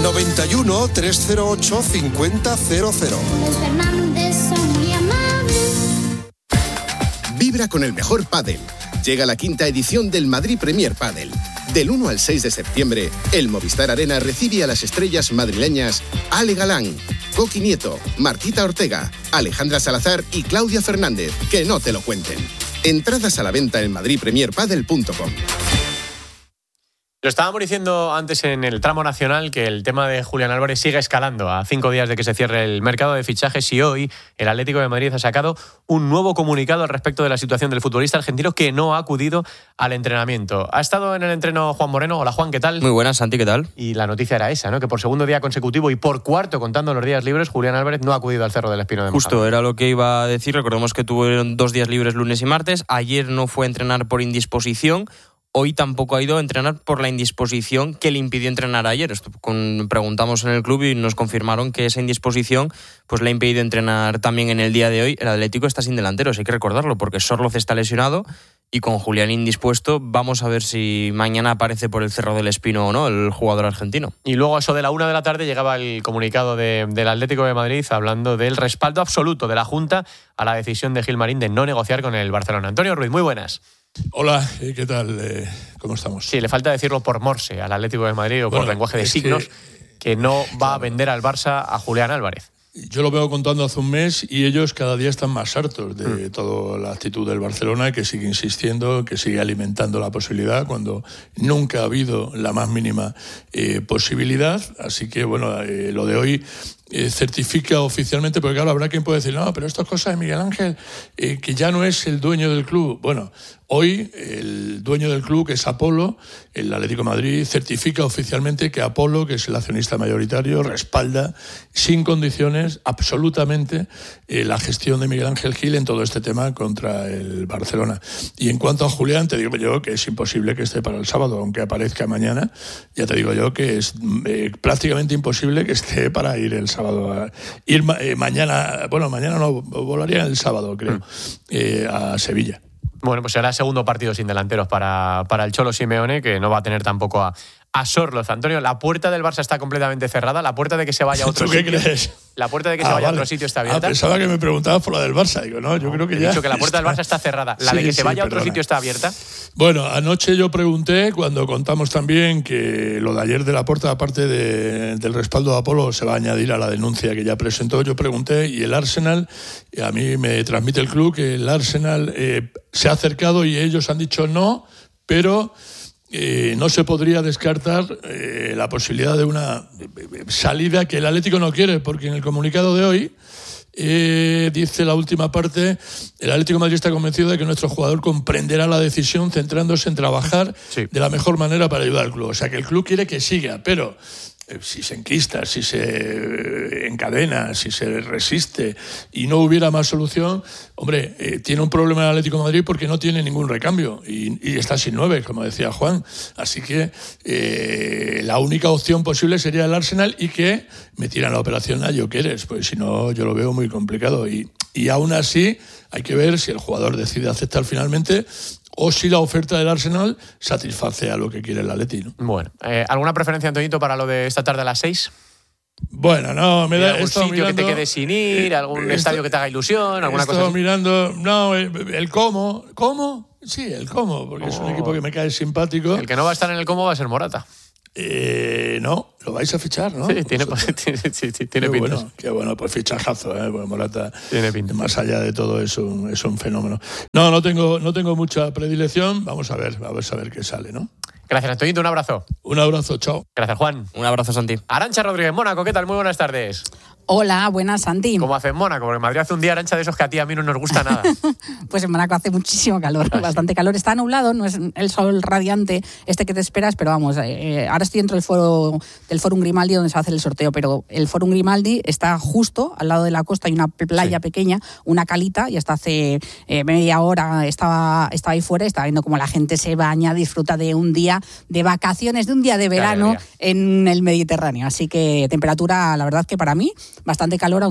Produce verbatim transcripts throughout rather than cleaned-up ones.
noventa y uno, trescientos ocho, cincuenta cero cero. Vibra con el mejor pádel. Llega la quinta edición del Madrid Premier Padel. Del uno al seis de septiembre, el Movistar Arena recibe a las estrellas madrileñas Ale Galán, Coqui Nieto, Martita Ortega, Alejandra Salazar y Claudia Fernández. Que no te lo cuenten. Entradas a la venta en madrid premier padel punto com. Lo estábamos diciendo antes en el tramo nacional que el tema de Julián Álvarez sigue escalando a cinco días de que se cierre el mercado de fichajes y hoy el Atlético de Madrid ha sacado un nuevo comunicado al respecto de la situación del futbolista argentino que no ha acudido al entrenamiento. Ha estado en el entreno Juan Moreno. Hola Juan, ¿qué tal? Muy buenas, Santi, ¿qué tal? Y la noticia era esa, ¿no? Que por segundo día consecutivo y por cuarto contando los días libres, Julián Álvarez no ha acudido al Cerro del Espino de Mohamed. Justo, era lo que iba a decir. Recordemos que tuvieron dos días libres lunes y martes. Ayer no fue a entrenar por indisposición. Hoy tampoco ha ido a entrenar por la indisposición que le impidió entrenar ayer. Esto, con, preguntamos en el club y nos confirmaron que esa indisposición pues, le ha impedido entrenar también en el día de hoy. El Atlético está sin delanteros, hay que recordarlo, porque Sorloz está lesionado y con Julián indispuesto vamos a ver si mañana aparece por el Cerro del Espino o no el jugador argentino. Y luego a eso de la una de la tarde llegaba el comunicado de, del Atlético de Madrid hablando del respaldo absoluto de la Junta a la decisión de Gilmarín de no negociar con el Barcelona. Antonio Ruiz, muy buenas. Hola, ¿qué tal? Eh, ¿Cómo estamos? Sí, le falta decirlo por Morse al Atlético de Madrid o bueno, por lenguaje de signos, que, que no va claro. a vender al Barça a Julián Álvarez. Yo lo veo contando hace un mes y ellos cada día están más hartos de mm. toda la actitud del Barcelona, que sigue insistiendo, que sigue alimentando la posibilidad cuando nunca ha habido la más mínima eh, posibilidad. Así que, bueno, eh, lo de hoy eh, certifica oficialmente, porque claro, habrá quien puede decir, no, pero esto es cosa de Miguel Ángel, eh, que ya no es el dueño del club. Bueno, hoy el dueño del club, que es Apolo, el Atlético de Madrid, certifica oficialmente que Apolo, que es el accionista mayoritario, respalda sin condiciones absolutamente eh, la gestión de Miguel Ángel Gil en todo este tema contra el Barcelona. Y en cuanto a Julián, te digo yo que es imposible que esté para el sábado, aunque aparezca mañana. Ya te digo yo que es eh, prácticamente imposible que esté para ir el sábado. A, ir eh, mañana, bueno, mañana no, volaría el sábado, creo, mm. eh, a Sevilla. Bueno, pues será el segundo partido sin delanteros para, para el Cholo Simeone, que no va a tener tampoco a, a Sorloz. Antonio, la puerta del Barça está completamente cerrada. La puerta de que se vaya a otro ¿Tú qué sitio. crees? La puerta de que ah, se vaya vale. a otro sitio está abierta. Ah, pensaba que me preguntabas por la del Barça. Digo, no, yo no, creo que he ya. He dicho que la puerta está... del Barça está cerrada. La sí, de que se sí, vaya a otro perdona. sitio está abierta. Bueno, anoche yo pregunté, cuando contamos también que lo de ayer de Laporta, aparte de, del respaldo de Apolo, se va a añadir a la denuncia que ya presentó. Yo pregunté y el Arsenal, a mí me transmite el club que el Arsenal eh, se ha acercado y ellos han dicho no, pero eh, no se podría descartar eh, la posibilidad de una salida que el Atlético no quiere, porque en el comunicado de hoy Eh, dice la última parte, el Atlético de Madrid está convencido de que nuestro jugador comprenderá la decisión centrándose en trabajar sí. de la mejor manera para ayudar al club. O sea que el club quiere que siga, pero eh, si se enquista, si se encadena, si se resiste y no hubiera más solución, hombre, eh, tiene un problema el Atlético de Madrid porque no tiene ningún recambio y, y está sin nueve, como decía Juan. Así que eh, la única opción posible sería el Arsenal y que metieran la operación a Gyökeres, pues si no yo lo veo muy complicado. Y, y aún así hay que ver si el jugador decide aceptar finalmente o si la oferta del Arsenal satisface a lo que quiere el Atleti, ¿no? Bueno, eh, ¿alguna preferencia, Antonito, para lo de esta tarde a las seis? Bueno, no, me da... ¿Algún sitio mirando, que te quede sin ir? ¿Algún esto, estadio que te haga ilusión? ¿Alguna cosa así? mirando... No, el, el cómo. ¿Cómo? Sí, el cómo, porque oh. es un equipo que me cae simpático. El que no va a estar en el cómo va a ser Morata. Eh, no, lo vais a fichar, ¿no? Sí, tiene, tiene, sí, sí, tiene qué pinta. Bueno, qué bueno, pues fichajazo, ¿eh? Porque Morata, tiene pinta. Más allá de todo, es un, es un fenómeno. No, no tengo, no tengo mucha predilección. Vamos a ver, a ver, a ver qué sale, ¿no? Gracias, Antonito, un abrazo. Un abrazo, chao. Gracias, Juan. Un abrazo, Santi. Arantxa Rodríguez, Mónaco, ¿qué tal? Muy buenas tardes. Hola, buenas, Santi. ¿Cómo hace en Mónaco? Porque en Madrid hace un día, Arantxa, de esos que a ti y a mí no nos gusta nada. Pues en Mónaco hace muchísimo calor, ah, bastante sí. calor. Está nublado, no es el sol radiante este que te esperas, pero vamos, eh, ahora estoy dentro del foro del Forum Grimaldi donde se va a hacer el sorteo, pero el Forum Grimaldi está justo al lado de la costa, hay una playa sí. pequeña, una calita, y hasta hace eh, media hora estaba, estaba ahí fuera, estaba viendo cómo la gente se baña, disfruta de un día de vacaciones, de un día de verano en el Mediterráneo. Así que temperatura, la verdad que para mí, bastante calor, aunque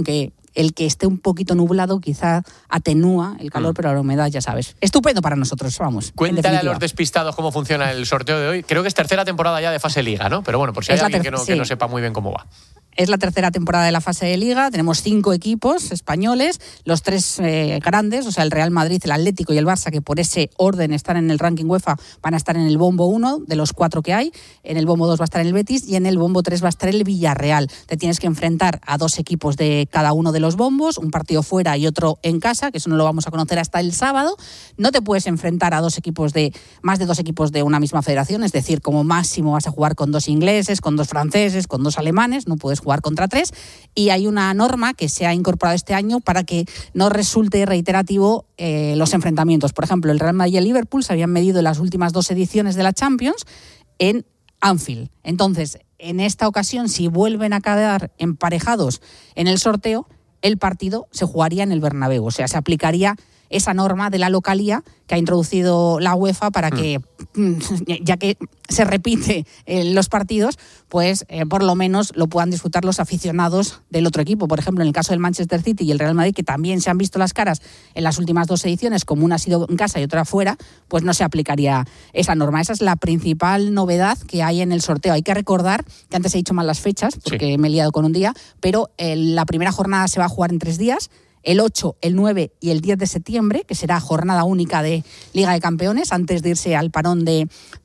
el que esté un poquito nublado quizá atenúa el calor, mm. pero la humedad, ya sabes. Estupendo para nosotros, vamos. Cuéntale a los despistados cómo funciona el sorteo de hoy. Creo que es tercera temporada ya de fase Liga, ¿no? Pero bueno, por si hay alguien que no, sí. que no sepa muy bien cómo va. Es la tercera temporada de la fase de Liga, tenemos cinco equipos españoles, los tres eh, grandes, o sea, el Real Madrid, el Atlético y el Barça, que por ese orden están en el ranking UEFA, van a estar en el bombo uno de los cuatro que hay, en el bombo dos va a estar el Betis y en el bombo tres va a estar el Villarreal. Te tienes que enfrentar a dos equipos de cada uno de los bombos, un partido fuera y otro en casa, que eso no lo vamos a conocer hasta el sábado. No te puedes enfrentar a dos equipos de, más de dos equipos de una misma federación, es decir, como máximo vas a jugar con dos ingleses, con dos franceses, con dos alemanes, no puedes jugar contra tres, y hay una norma que se ha incorporado este año para que no resulte reiterativo eh, los enfrentamientos. Por ejemplo, el Real Madrid y el Liverpool se habían medido en las últimas dos ediciones de la Champions en Anfield. Entonces, en esta ocasión, si vuelven a quedar emparejados en el sorteo, el partido se jugaría en el Bernabéu, o sea, se aplicaría esa norma de la localía que ha introducido la UEFA para que, mm. ya que se repite en los partidos, pues eh, por lo menos lo puedan disfrutar los aficionados del otro equipo. Por ejemplo, en el caso del Manchester City y el Real Madrid, que también se han visto las caras en las últimas dos ediciones, como una ha sido en casa y otra fuera, pues no se aplicaría esa norma. Esa es la principal novedad que hay en el sorteo. Hay que recordar que antes he dicho mal las fechas, porque sí. me he liado con un día, pero eh, la primera jornada se va a jugar en tres días, el ocho, el nueve y el diez de septiembre, que será jornada única de Liga de Campeones, antes de irse al parón de,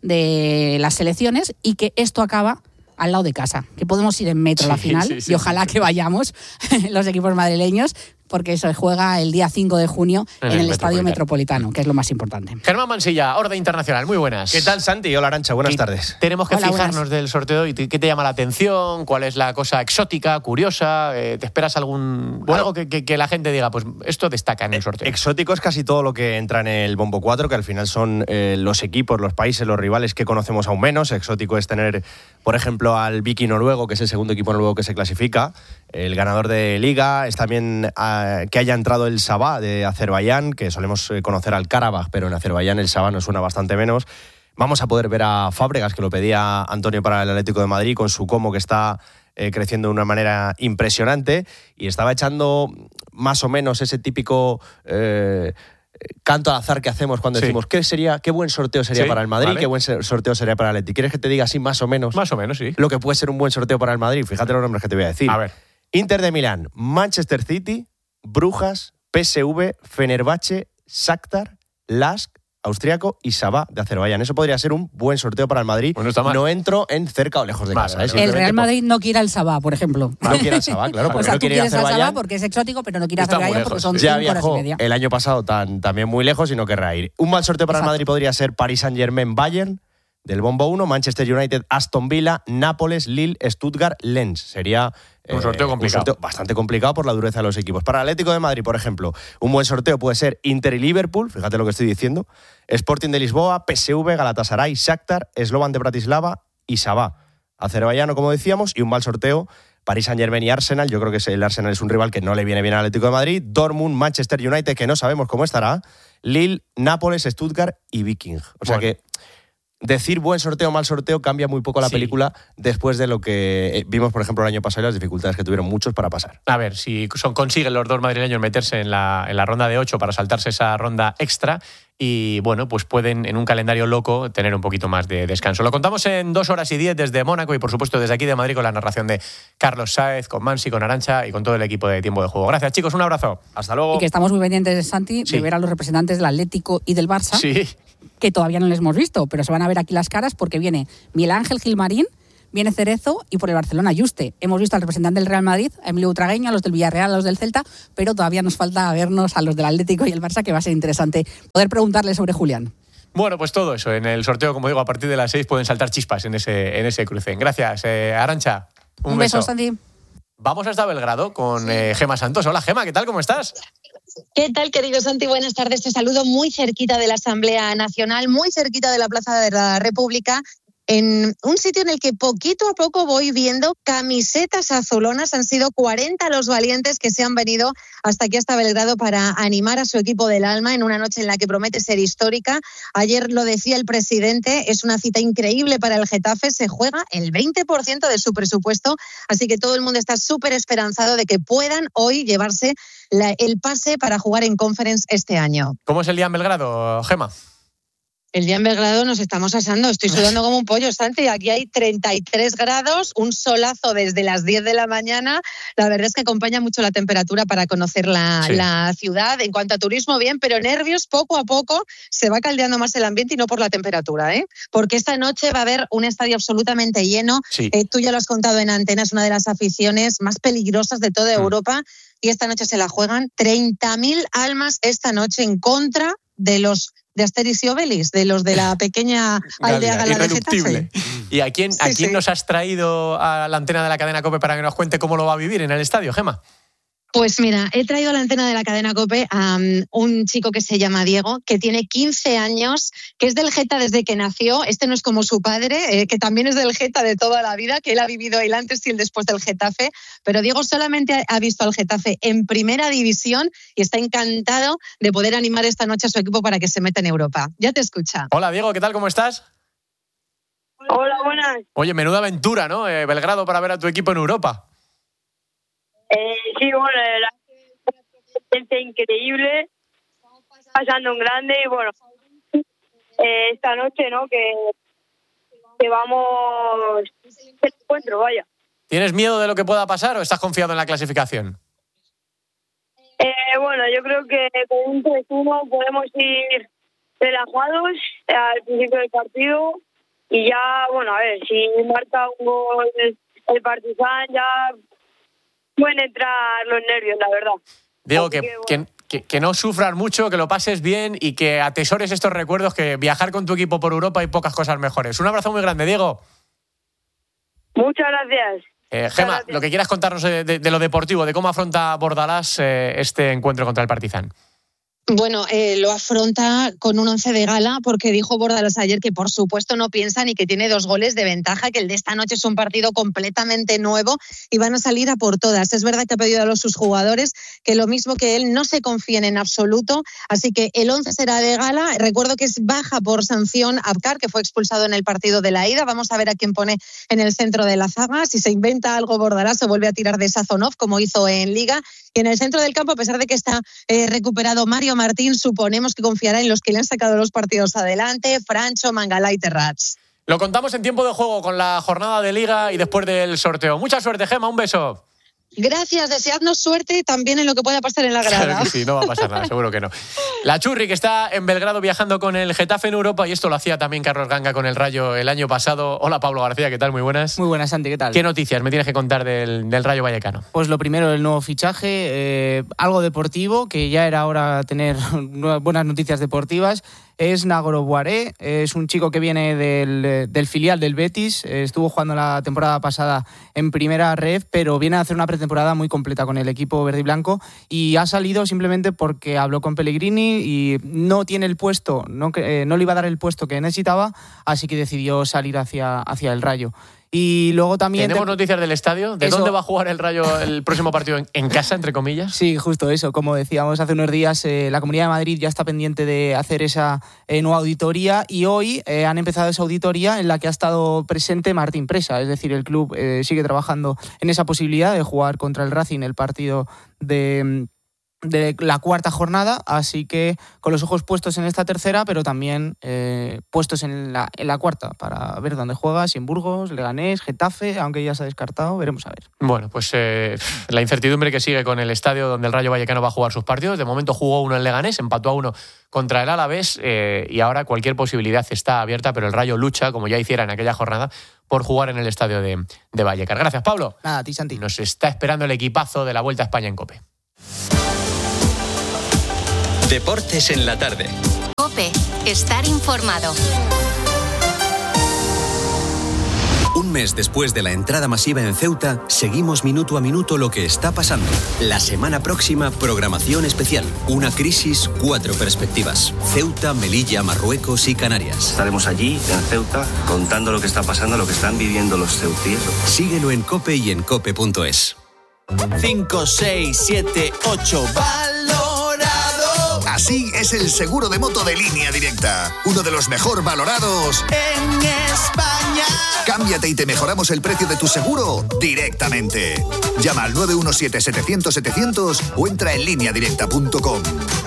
de las selecciones, y que esto acaba al lado de casa, que podemos ir en metro sí, a la final, sí, sí, y ojalá sí. que vayamos los equipos madrileños, porque se juega el día cinco de junio en, en el, el Estadio Metropolitano, que es lo más importante. Germán Mansilla, Orde Internacional, muy buenas. ¿Qué tal, Santi? Hola, Arantxa, buenas y tardes. Tenemos que Hola, fijarnos buenas. del sorteo y qué te llama la atención, cuál es la cosa exótica, curiosa, eh, ¿te esperas algún bueno, algo que, que, que la gente diga, pues esto destaca en el sorteo? Exótico es casi todo lo que entra en el bombo cuatro, que al final son eh, los equipos, los países, los rivales que conocemos aún menos. Exótico es tener, por ejemplo, al Viking noruego, que es el segundo equipo noruego que se clasifica, el ganador de Liga, es también uh, que haya entrado el Sabah de Azerbaiyán, que solemos conocer al Karabaj, pero en Azerbaiyán el Sabah nos suena bastante menos. Vamos a poder ver a Fábregas, que lo pedía Antonio para el Atlético de Madrid, con su Como, que está eh, creciendo de una manera impresionante, y estaba echando más o menos ese típico eh, canto al azar que hacemos cuando sí. decimos ¿qué sería, qué buen sorteo sería sí, para el Madrid, vale. qué buen sorteo sería para el Atlético. ¿Quieres que te diga así más o menos? Más o menos, sí. Lo que puede ser un buen sorteo para el Madrid. Fíjate los nombres que te voy a decir. A ver. Inter de Milán, Manchester City, Brujas, P S V, Fenerbahce, Shakhtar, Lask, austriaco, y Sabah de Azerbaiyán. Eso podría ser un buen sorteo para el Madrid. Bueno, está mal. No entro en cerca o lejos de vale, casa. Vale, ¿eh? El Real Madrid no quiere al Sabah, por ejemplo. No quiere al Sabah, claro, porque o sea, no quiere tú quieres ir a Azerbaiyán. al Sabah porque es exótico, pero no quiere a Azerbaiyán porque son ya cinco horas y media. El año pasado tan, también muy lejos y no querrá ir. Un mal sorteo para Exacto. el Madrid podría ser Paris Saint-Germain, Bayern, del bombo uno, Manchester United, Aston Villa, Nápoles, Lille, Stuttgart, Lens. Sería un sorteo eh, complicado. Un sorteo bastante complicado por la dureza de los equipos. Para el Atlético de Madrid, por ejemplo, un buen sorteo puede ser Inter y Liverpool, fíjate lo que estoy diciendo, Sporting de Lisboa, P S V, Galatasaray, Shakhtar, Slovan de Bratislava y Sabah. Azerbaiyano, como decíamos, y un mal sorteo Paris Saint-Germain y Arsenal. Yo creo que el Arsenal es un rival que no le viene bien al Atlético de Madrid. Dortmund, Manchester United, que no sabemos cómo estará. Lille, Nápoles, Stuttgart y Viking. O sea bueno. que decir buen sorteo o mal sorteo cambia muy poco la sí. película después de lo que vimos, por ejemplo, el año pasado y las dificultades que tuvieron muchos para pasar. A ver, si son, consiguen los dos madrileños meterse en la, en la ronda de ocho para saltarse esa ronda extra y, bueno, pues pueden en un calendario loco tener un poquito más de descanso. Lo contamos en dos horas y diez desde Mónaco y, por supuesto, desde aquí de Madrid con la narración de Carlos Sáez, con Mansi, con Arantxa y con todo el equipo de Tiempo de Juego. Gracias, chicos. Un abrazo. Hasta luego. Y que estamos muy pendientes, Santi, sí. de ver a los representantes del Atlético y del Barça. Sí. Que todavía no les hemos visto, pero se van a ver aquí las caras porque viene Miguel Ángel Gilmarín, viene Cerezo y por el Barcelona Yuste. Hemos visto al representante del Real Madrid, a Emilio Butragueño, a los del Villarreal, a los del Celta, pero todavía nos falta vernos a los del Atlético y el Barça, que va a ser interesante poder preguntarle sobre Julián. Bueno, pues todo eso. En el sorteo, como digo, a partir de las seis pueden saltar chispas en ese, en ese cruce. Gracias, eh, Arantxa. Un, Un beso, beso, Santi. Vamos hasta Belgrado con eh, Gema Santos. Hola, Gema, ¿qué tal? ¿Cómo estás? ¿Qué tal, querido Santi? Buenas tardes. Te saludo muy cerquita de la Asamblea Nacional, muy cerquita de la Plaza de la República, en un sitio en el que poquito a poco voy viendo camisetas azulonas. Han sido cuarenta los valientes que se han venido hasta aquí, hasta Belgrado, para animar a su equipo del alma en una noche en la que promete ser histórica. Ayer lo decía el presidente, es una cita increíble para el Getafe, se juega el veinte por ciento de su presupuesto, así que todo el mundo está súper esperanzado de que puedan hoy llevarse la, el pase para jugar en Conference este año. ¿Cómo es el día en Belgrado, Gema? El día en Belgrado nos estamos asando, estoy sudando como un pollo, Santi. Aquí hay treinta y tres grados, un solazo desde las diez de la mañana. La verdad es que acompaña mucho la temperatura para conocer la, sí. la ciudad. En cuanto a turismo, bien, pero nervios, poco a poco se va caldeando más el ambiente y no por la temperatura, ¿eh? Porque esta noche va a haber un estadio absolutamente lleno. Sí. Eh, tú ya lo has contado en antena, es una de las aficiones más peligrosas de toda mm. Europa. Y esta noche se la juegan treinta mil almas esta noche en contra de los de Asterix y Obelix, de los de la pequeña aldea gala de Getafe. ¿Y a quién, sí, a quién sí. nos has traído a la antena de la cadena COPE para que nos cuente cómo lo va a vivir en el estadio, Gema? Pues mira, he traído a la antena de la cadena COPE a um, un chico que se llama Diego, que tiene quince años, que es del Geta desde que nació. Este no es como su padre, eh, que también es del Geta de toda la vida, que él ha vivido el antes y el después del Getafe. Pero Diego solamente ha visto al Getafe en primera división y está encantado de poder animar esta noche a su equipo para que se meta en Europa. Ya te escucha. Hola Diego, ¿qué tal? ¿Cómo estás? Hola, buenas. Oye, menuda aventura, ¿no? Eh, Belgrado para ver a tu equipo en Europa. Eh, sí, bueno, la experiencia increíble, pasando en grande y bueno, eh, esta noche, ¿no? Que, que vamos al encuentro, vaya. ¿Tienes miedo de lo que pueda pasar o estás confiado en la clasificación? Eh, bueno, yo creo que con un tres uno podemos ir relajados al principio del partido y ya, bueno, a ver, si marca un gol el, el Partizan ya pueden entrar los nervios, la verdad. Diego, que, que, bueno. que, que, que no sufras mucho, que lo pases bien y que atesores estos recuerdos, que viajar con tu equipo por Europa hay pocas cosas mejores. Un abrazo muy grande, Diego. Muchas gracias. Eh, Gema, gracias. Lo que quieras contarnos de, de, de lo deportivo, de cómo afronta Bordalás eh, este encuentro contra el Partizan. Bueno, eh, lo afronta con un once de gala porque dijo Bordalás ayer que por supuesto no piensa ni que tiene dos goles de ventaja, que el de esta noche es un partido completamente nuevo y van a salir a por todas. Es verdad que ha pedido a los sus jugadores que lo mismo que él no se confíen en absoluto, así que el once será de gala. Recuerdo que es baja por sanción Abkar, que fue expulsado en el partido de la ida. Vamos a ver a quién pone en el centro de la zaga. Si se inventa algo Bordalás se vuelve a tirar de Sazonov como hizo en Liga. Y en el centro del campo, a pesar de que está eh, recuperado Mario Martín, suponemos que confiará en los que le han sacado los partidos adelante, Francho, Mangala y Terrats. Lo contamos en tiempo de juego con la jornada de Liga y después del sorteo. Mucha suerte, Gema, un beso. Gracias, deseadnos suerte también en lo que pueda pasar en la grada. Claro que sí, no va a pasar nada, seguro que no. La Churri, que está en Belgrado viajando con el Getafe en Europa, y esto lo hacía también Carlos Ganga con el Rayo el año pasado. Hola, Pablo García, ¿qué tal? Muy buenas. Muy buenas, Santi, ¿qué tal? ¿Qué noticias me tienes que contar del, del Rayo Vallecano? Pues lo primero, el nuevo fichaje, eh, algo deportivo, que ya era hora tener buenas noticias deportivas. Es Nagoro Boaré, es un chico que viene del, del filial del Betis, estuvo jugando la temporada pasada en primera red, pero viene a hacer una pretemporada muy completa con el equipo verde y blanco y ha salido simplemente porque habló con Pellegrini y no tiene el puesto, no, eh, no le iba a dar el puesto que necesitaba, así que decidió salir hacia, hacia el Rayo. Y luego también... ¿Tenemos te... noticias del estadio? ¿De eso... dónde va a jugar el Rayo el próximo partido? ¿En, en casa, entre comillas? Sí, justo eso. Como decíamos hace unos días, eh, la Comunidad de Madrid ya está pendiente de hacer esa eh, nueva auditoría y hoy eh, han empezado esa auditoría en la que ha estado presente Martín Presa. Es decir, el club eh, sigue trabajando en esa posibilidad de jugar contra el Racing el partido de... de la cuarta jornada, así que con los ojos puestos en esta tercera, pero también eh, puestos en la, en la cuarta, para ver dónde juega, si en Burgos, Leganés, Getafe, aunque ya se ha descartado, veremos a ver. Bueno, pues eh, la incertidumbre que sigue con el estadio donde el Rayo Vallecano va a jugar sus partidos. De momento jugó uno en Leganés, empató a uno contra el Alavés eh, y ahora cualquier posibilidad está abierta, pero el Rayo lucha, como ya hiciera en aquella jornada, por jugar en el estadio de, de Vallecas. Gracias, Pablo. Nada, a ti, Santi. Nos está esperando el equipazo de la Vuelta a España en COPE. Deportes en la tarde. COPE. Estar informado. Un mes después de la entrada masiva en Ceuta, seguimos minuto a minuto lo que está pasando. La semana próxima, programación especial. Una crisis, cuatro perspectivas. Ceuta, Melilla, Marruecos y Canarias. Estaremos allí, en Ceuta, contando lo que está pasando, lo que están viviendo los ceutíes. Síguelo en COPE y en cope punto es. cinco, seis, siete, ocho, valorado. Así es el seguro de moto de Línea Directa. Uno de los mejor valorados en España. Cámbiate y te mejoramos el precio de tu seguro directamente. Llama al nueve uno siete, setecientos, setecientos o entra en línea directa punto com.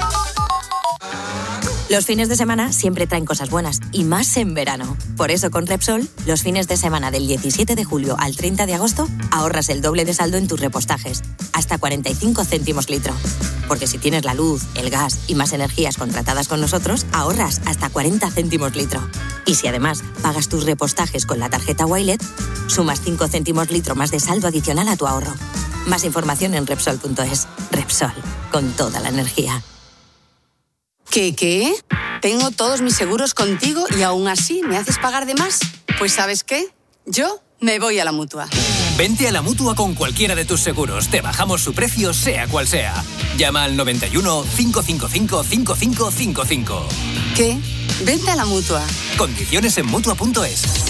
Los fines de semana siempre traen cosas buenas, y más en verano. Por eso con Repsol, los fines de semana del diecisiete de julio al treinta de agosto, ahorras el doble de saldo en tus repostajes, hasta cuarenta y cinco céntimos litro. Porque si tienes la luz, el gas y más energías contratadas con nosotros, ahorras hasta cuarenta céntimos litro. Y si además pagas tus repostajes con la tarjeta Wilet, sumas cinco céntimos litro más de saldo adicional a tu ahorro. Más información en Repsol punto es. Repsol, con toda la energía. ¿Qué, qué? Tengo todos mis seguros contigo y aún así me haces pagar de más. Pues ¿sabes qué? Yo me voy a la Mutua. Vente a la Mutua con cualquiera de tus seguros. Te bajamos su precio, sea cual sea. Llama al noventa y uno, cinco cinco cinco, cinco cinco cinco cinco. ¿Qué? Vente a la Mutua. Condiciones en Mutua punto es.